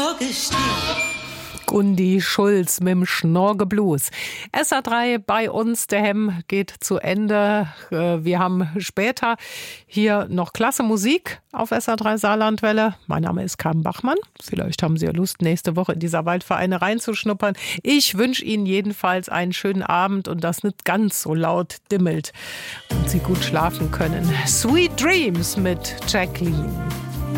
Schnorgestiel. Gundi Schulz mit dem Schnorge-Blues. SA3 bei uns, der Hemm geht zu Ende. Wir haben später hier noch klasse Musik auf SA3 Saarlandwelle. Mein Name ist Carmen Bachmann. Vielleicht haben Sie ja Lust, nächste Woche in dieser Waldvereine reinzuschnuppern. Ich wünsche Ihnen jedenfalls einen schönen Abend und das nicht ganz so laut dimmelt und Sie gut schlafen können. Sweet Dreams mit Jacqueline.